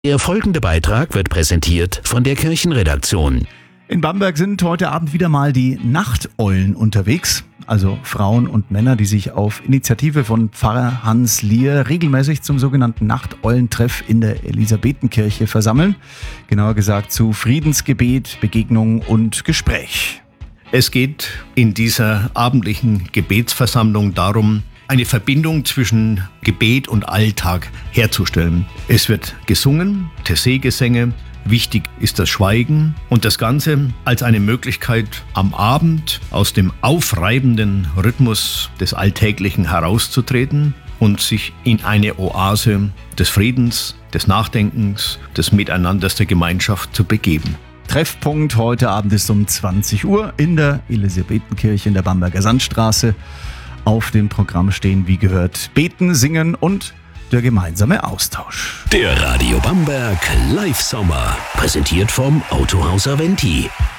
Der folgende Beitrag wird präsentiert von der Kirchenredaktion. In Bamberg sind heute Abend wieder mal die Nachteulen unterwegs. Also Frauen und Männer, die sich auf Initiative von Pfarrer Hans Lier regelmäßig zum sogenannten Nachteulentreff in der Elisabethenkirche versammeln. Genauer gesagt zu Friedensgebet, Begegnung und Gespräch. Es geht in dieser abendlichen Gebetsversammlung darum, eine Verbindung zwischen Gebet und Alltag herzustellen. Es wird gesungen, Taizé-Gesänge, wichtig ist das Schweigen und das Ganze als eine Möglichkeit, am Abend aus dem aufreibenden Rhythmus des Alltäglichen herauszutreten und sich in eine Oase des Friedens, des Nachdenkens, des Miteinanders, der Gemeinschaft zu begeben. Treffpunkt heute Abend ist um 20 Uhr in der Elisabethenkirche in der Bamberger Sandstraße. Auf dem Programm stehen, wie gehört, Beten, Singen und der gemeinsame Austausch. Der Radio Bamberg Live Sommer, präsentiert vom Autohaus Aventi.